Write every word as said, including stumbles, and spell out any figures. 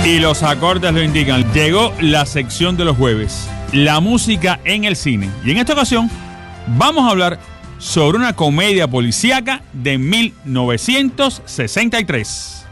Y los acordes lo indican. Llegó la sección de los jueves, la música en el cine. Y en esta ocasión vamos a hablar sobre una comedia policíaca de mil novecientos sesenta y tres.